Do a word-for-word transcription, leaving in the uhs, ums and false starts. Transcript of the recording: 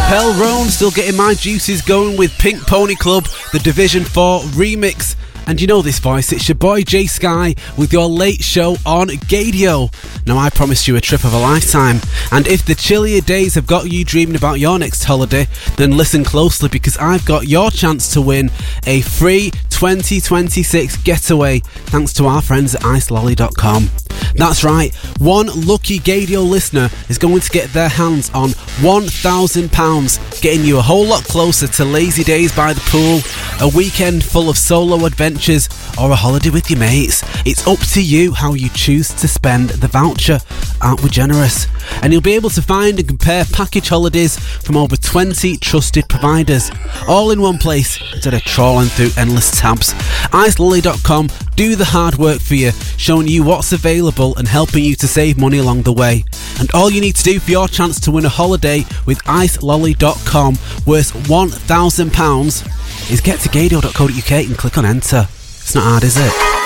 Chappelle Roan, still getting my juices going with Pink Pony Club, the Division four remix. And you know this voice, it's your boy Jay Sky with your late show on Gadio. Now I promised you a trip of a lifetime, and if the chillier days have got you dreaming about your next holiday, then listen closely because I've got your chance to win a free twenty twenty-six getaway thanks to our friends at ice lolly dot com. That's right, one lucky Gadio listener is going to get their hands on one thousand pounds, getting you a whole lot closer to lazy days by the pool, a weekend full of solo adventures, or a holiday with your mates. It's up to you how you choose to spend the voucher. Aren't we generous? And you'll be able to find and compare package holidays from over twenty trusted providers, all in one place instead of trawling through endless tabs. ice lolly dot com do the hard work for you, showing you what's available and helping you to save money along the way. And all you need to do for your chance to win a holiday with ice lolly dot com worth one thousand pounds is get to gadio dot co dot uk and click on enter. It's not hard, is it?